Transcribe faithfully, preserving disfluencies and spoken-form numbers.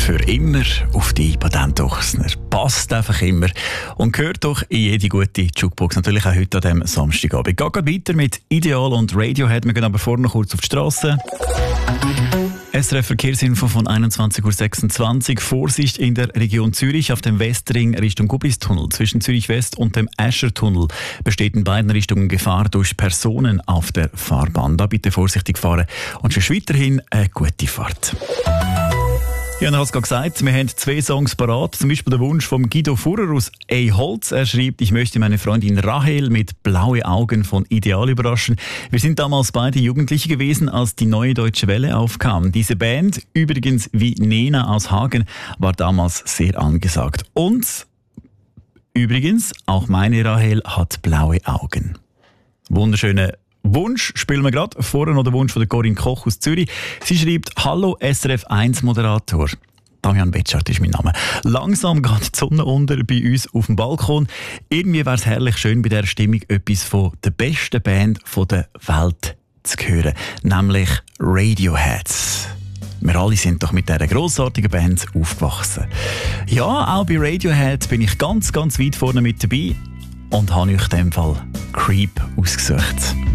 für immer auf die Patentochsner. Passt einfach immer und gehört doch in jede gute Jukebox. Natürlich auch heute an diesem Samstagabend. Geht gerade weiter mit Ideal und Radiohead. Wir gehen aber vorne noch kurz auf die Straße. S R F Verkehrsinfo von einundzwanzig Uhr sechsundzwanzig. Vorsicht in der Region Zürich auf dem Westring Richtung Gubistunnel. Zwischen Zürich West und dem Eschertunnel besteht in beiden Richtungen Gefahr durch Personen auf der Fahrbahn. Da bitte vorsichtig fahren und schon weiterhin eine gute Fahrt. Ja, ich habe es gerade gesagt, wir haben zwei Songs parat. Zum Beispiel der Wunsch von Guido Furrer aus A Holz. Er schreibt, ich möchte meine Freundin Rahel mit Blaue Augen von Ideal überraschen. Wir sind damals beide Jugendliche gewesen, als die Neue Deutsche Welle aufkam. Diese Band, übrigens wie Nena aus Hagen, war damals sehr angesagt. Und übrigens, auch meine Rahel hat blaue Augen. Wunderschöne Wunsch spielen wir gerade. Vorher noch der Wunsch von der Corinne Koch aus Zürich. Sie schreibt, hallo S R F eins Moderator. Damian Betschart ist mein Name. Langsam geht die Sonne unter bei uns auf dem Balkon. Irgendwie wäre es herrlich schön, bei dieser Stimmung etwas von der besten Band der Welt zu hören. Nämlich Radiohead. Wir alle sind doch mit dieser grossartigen Band aufgewachsen. Ja, auch bei Radiohead bin ich ganz, ganz weit vorne mit dabei und habe euch in dem Fall Creep ausgesucht.